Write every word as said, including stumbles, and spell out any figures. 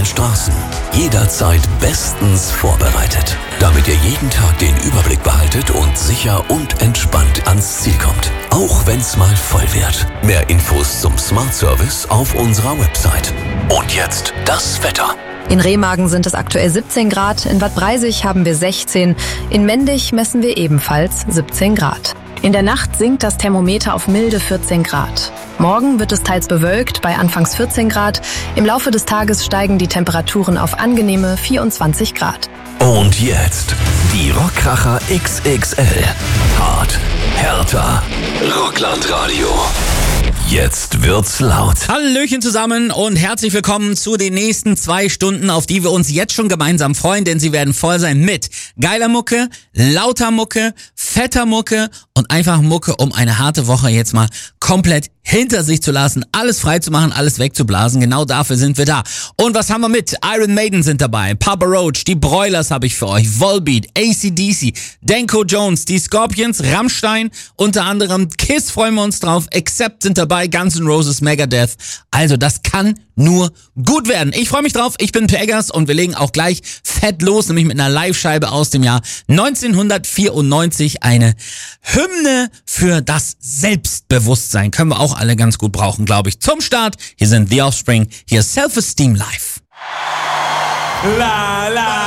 Straßen. Jederzeit bestens vorbereitet, damit ihr jeden Tag den Überblick behaltet und sicher und entspannt ans Ziel kommt. Auch wenn's mal voll wird. Mehr Infos zum Smart Service auf unserer Website. Und jetzt das Wetter. In Remagen sind es aktuell siebzehn Grad, in Bad Breisig haben wir sechzehn, in Mendig messen wir ebenfalls siebzehn Grad. In der Nacht sinkt das Thermometer auf milde vierzehn Grad. Morgen wird es teils bewölkt bei anfangs vierzehn Grad. Im Laufe des Tages steigen die Temperaturen auf angenehme vierundzwanzig Grad. Und jetzt die Rockkracher X X L. Hart, härter, Rocklandradio. Jetzt wird's laut. Hallöchen zusammen und herzlich willkommen zu den nächsten zwei Stunden, auf die wir uns jetzt schon gemeinsam freuen, denn sie werden voll sein mit geiler Mucke, lauter Mucke, fetter Mucke und einfach Mucke, um eine harte Woche jetzt mal komplett hinter sich zu lassen, alles frei zu machen, alles wegzublasen. Genau dafür sind wir da. Und was haben wir mit? Iron Maiden sind dabei, Papa Roach, die Broilers habe ich für euch, Volbeat, A C D C, Danko Jones, die Scorpions, Rammstein, unter anderem Kiss freuen wir uns drauf, Accept sind dabei, Guns N' Roses, Megadeth. Also das kann nur gut werden. Ich freue mich drauf, ich bin Peggers und wir legen auch gleich fett los, nämlich mit einer Live-Scheibe aus dem Jahr neunzehnhundertvierundneunzig, eine Hymne für das Selbstbewusstsein. Können wir auch alle ganz gut brauchen, glaube ich. Zum Start, hier sind The Offspring, hier Self-Esteem Live. La la